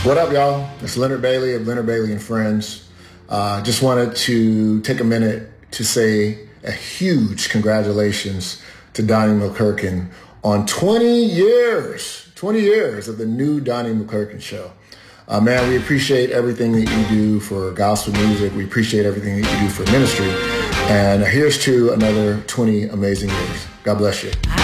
What up, y'all? It's Leonard Bailey of Leonard Bailey and Friends. Just wanted to take a minute to say a huge congratulations to Donnie McClurkin on 20 years of the new Donnie McClurkin Show. Man, we appreciate everything that you do for gospel music. We appreciate everything that you do for ministry. And here's to another 20 amazing years. God bless you.